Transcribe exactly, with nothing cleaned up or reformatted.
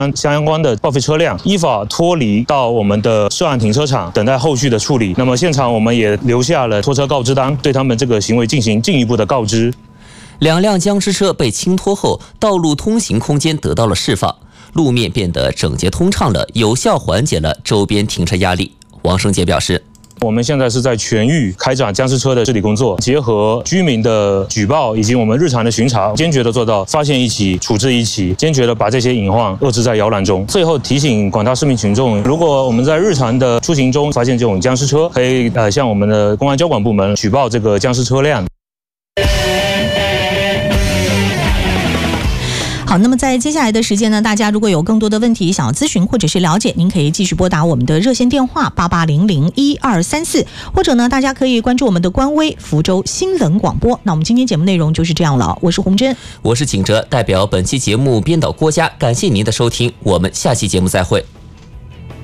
让相关的报废车辆依法脱离到我们的涉案停车场，等待后续的处理。那么现场我们也留下了拖车告知单，对他们这个行为进行进一步的告知。 两辆僵尸车被清拖后，道路通行空间得到了释放，路面变得整洁通畅了，有效缓解了周边停车压力。王胜杰表示， 我们现在是在全域开展僵尸车的治理工作，结合居民的举报以及我们日常的巡查，坚决的做到发现一起处置一起，坚决的把这些隐患遏制在摇篮中。最后提醒广大市民群众，如果我们在日常的出行中发现这种僵尸车，可以呃向我们的公安交管部门举报这个僵尸车辆。 好，那么在接下来的时间呢，大家如果有更多的问题想要咨询或者是了解，您可以继续拨打我们的热线电话八八零零一二三四，或者呢，大家可以关注我们的官微福州新闻广播。那我们今天节目内容就是这样了，我是洪真， 我是景哲，代表本期节目编导郭佳，感谢您的收听，我们下期节目再会。